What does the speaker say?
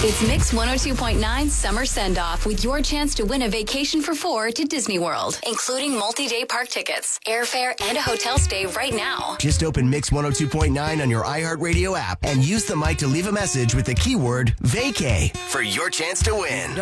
It's Mix 102.9 Summer Send-Off with your chance to win a vacation for 4 to Disney World, including multi-day park tickets, airfare, and a hotel stay right now. Just open Mix 102.9 on your iHeartRadio app and use the mic to leave a message with the keyword vacay for your chance to win.